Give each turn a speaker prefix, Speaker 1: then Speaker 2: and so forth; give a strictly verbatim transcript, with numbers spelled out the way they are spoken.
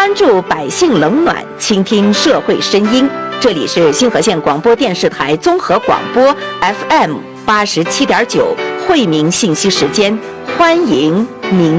Speaker 1: 关注百姓冷暖，倾听社会声音。这里是新河县广播电视台综合广播 F M 八十七点九惠民信息时间，欢迎您。